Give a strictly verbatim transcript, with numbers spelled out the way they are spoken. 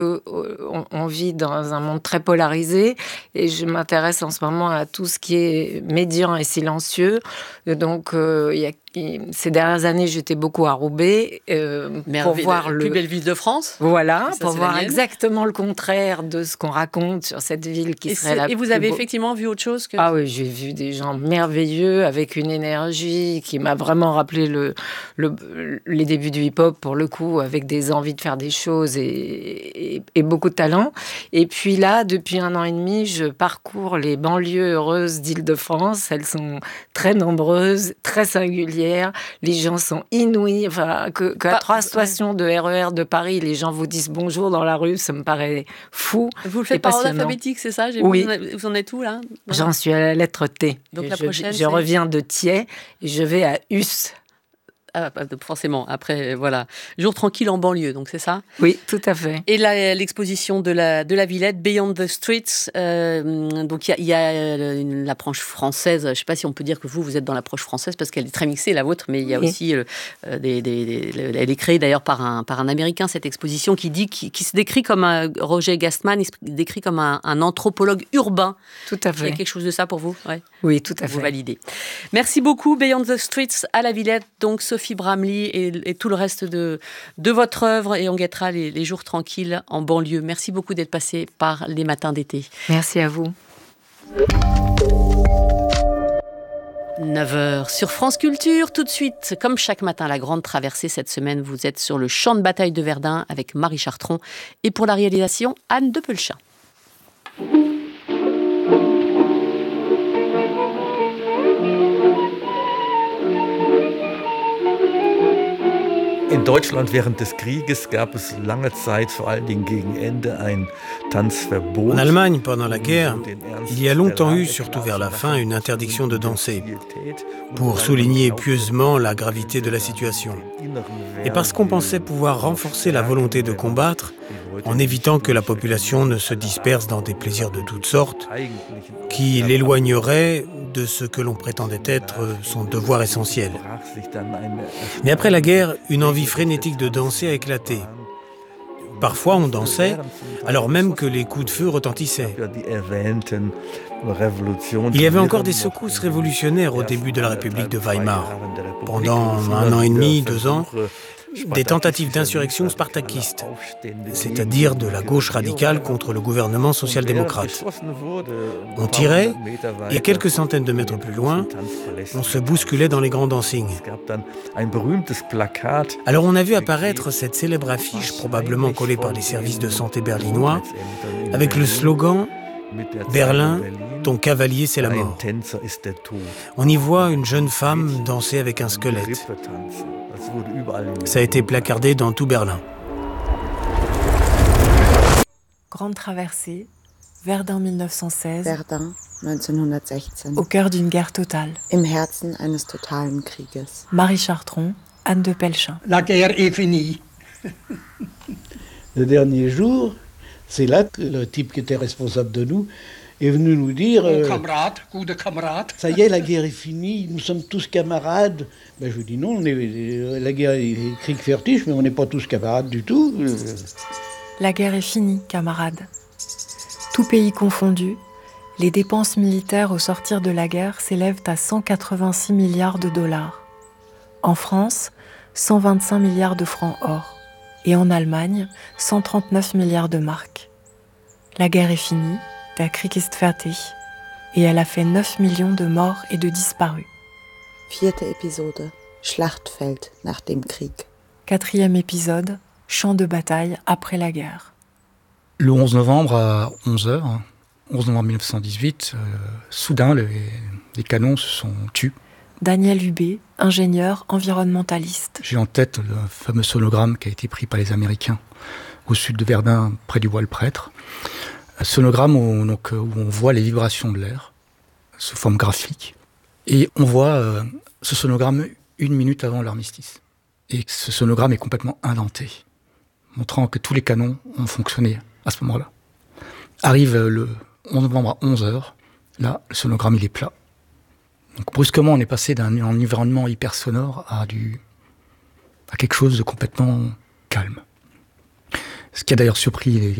euh, on, on vit dans un monde très polarisé et je m'intéresse en ce moment à tout ce qui est médian et silencieux. Donc, euh, il y a ces dernières années, j'étais beaucoup à Roubaix euh, pour voir la le... plus belle ville de France. Voilà, ça, pour voir exactement le contraire de ce qu'on raconte sur cette ville qui et serait la Et vous plus avez beau... effectivement vu autre chose que... Ah oui, j'ai vu des gens merveilleux avec une énergie qui m'a vraiment rappelé le, le, les débuts du hip-hop pour le coup, avec des envies de faire des choses et, et, et beaucoup de talent. Et puis là, depuis un an et demi, je parcours les banlieues heureuses d'Île-de-France. Elles sont très nombreuses, très singulières. Les gens sont inouïs. Enfin, que, qu'à bah, trois stations de R E R de Paris, les gens vous disent bonjour dans la rue, ça me paraît fou. Vous le faites par ordre alphabétique, c'est ça? J'ai Oui. Vous, vous en êtes où, là? J'en là suis à la lettre T. Donc et la je, prochaine, Je c'est... reviens de Thiers et je vais à Us. Ah, forcément, après, voilà. Jour tranquille en banlieue, donc c'est ça? Oui, tout à fait. Et là, l'exposition de la, de la Villette, Beyond the Streets, euh, donc il y a, y a une, l'approche française, je ne sais pas si on peut dire que vous, vous êtes dans l'approche française, parce qu'elle est très mixée, la vôtre, mais il y a oui. aussi, euh, des, des, des, elle est créée d'ailleurs par un, par un Américain, cette exposition, qui, dit, qui, qui se décrit comme un, Roger Gastman, il se décrit comme un, un anthropologue urbain. Tout à fait. Il y a quelque chose de ça pour vous? Ouais. Oui, tout à fait. Vous validez. Merci beaucoup, Beyond the Streets, à la Villette, donc Sophie Bramley et, et tout le reste de, de votre œuvre, et on guettera les, les jours tranquilles en banlieue. Merci beaucoup d'être passé par les matins d'été. Merci à vous. neuf heures sur France Culture. Tout de suite, comme chaque matin, la grande traversée. Cette semaine, vous êtes sur le champ de bataille de Verdun avec Marie Chartron. Et pour la réalisation, Anne de Pelchin. In Deutschland während des Krieges gab es lange Zeit, vor allen Dingen gegen Ende, ein Tanzverbot. En Allemagne, pendant la guerre, il y a longtemps eu, surtout vers la fin, une interdiction de danser, pour souligner pieusement la gravité de la situation. Et parce qu'on pensait pouvoir renforcer la volonté de combattre, en évitant que la population ne se disperse dans des plaisirs de toutes sortes, qui l'éloigneraient de ce que l'on prétendait être son devoir essentiel. Mais après la guerre, une envie frénétique de danser a éclaté. Parfois, on dansait, alors même que les coups de feu retentissaient. Il y avait encore des secousses révolutionnaires au début de la République de Weimar. Pendant un an et demi, deux ans, des tentatives d'insurrection spartakistes, c'est-à-dire de la gauche radicale contre le gouvernement social-démocrate. On tirait, et quelques centaines de mètres plus loin, on se bousculait dans les grands dancings. Alors on a vu apparaître cette célèbre affiche, probablement collée par les services de santé berlinois, avec le slogan « Berlin, ton cavalier, c'est la mort ». On y voit une jeune femme danser avec un squelette. Ça a été placardé dans tout Berlin. Grande traversée, Verdun mille neuf cent seize, Verdun neunzehnhundertsechzehn, au cœur d'une guerre totale. Im Herzen eines totalen Krieges. Marie Chartron, Anne de Pelchin. La guerre est finie. Le dernier jour, c'est là que le type qui était responsable de nous est venu nous dire euh, camarade, coup de camarade. Ça y est, la guerre est finie, nous sommes tous camarades. Ben, je lui dis non, on est, la guerre est Krieg fertig, mais on n'est pas tous camarades du tout. La guerre est finie, camarades. Tout pays confondu, les dépenses militaires au sortir de la guerre s'élèvent à cent quatre-vingt-six milliards de dollars. En France, cent vingt-cinq milliards de francs or. Et en Allemagne, cent trente-neuf milliards de marks. La guerre est finie, der Krieg ist fertig, et elle a fait neuf millions de morts et de disparus. Vierte Episode, Schlachtfeld nach dem Krieg. Quatrième épisode, champ de bataille après la guerre. Le onze novembre à onze heures, onze novembre mille neuf cent dix-huit, euh, soudain les, les canons se sont tus. Daniel Hubé, ingénieur environnementaliste. J'ai en tête le fameux sonogramme qui a été pris par les Américains au sud de Verdun, près du Bois-le-Prêtre. Un sonogramme où, donc, où on voit les vibrations de l'air sous forme graphique. Et on voit euh, ce sonogramme une minute avant l'armistice. Et ce sonogramme est complètement indenté, montrant que tous les canons ont fonctionné à ce moment-là. Arrive le onze novembre à onze heures, là, le sonogramme il est plat. Donc brusquement, on est passé d'un environnement hyper sonore à, du, à quelque chose de complètement calme. Ce qui a d'ailleurs surpris les,